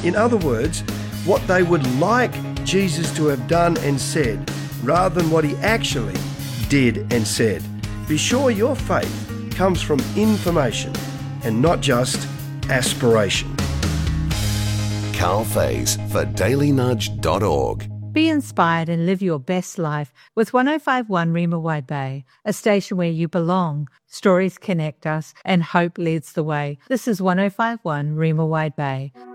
In other words, what they would like Jesus to have done and said, rather than what he actually did and said. Be sure your faith comes from information and not just aspiration. Carl Faze for dailynudge.org. Be inspired and live your best life with 1051 Rima Wide Bay, a station where you belong. Stories connect us and hope leads the way. This is 1051 Rima Wide Bay.